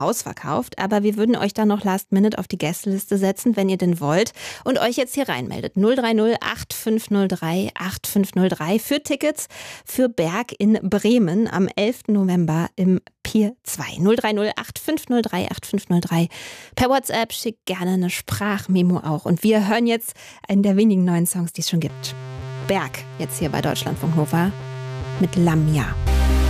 ausverkauft, aber wir würden euch dann noch Last Minute auf die Gästeliste setzen, wenn ihr denn wollt und euch jetzt hier reinmeldet. 030 8503 8503 für Tickets für Berg in Bremen am 11. November im Pier 2. 030 8503 8503. Per WhatsApp schickt gerne eine Sprachmemo auch. Und wir hören jetzt einen der wenigen neuen Songs, die es schon gibt. Berg, jetzt hier bei Deutschlandfunk Nova mit Lamia.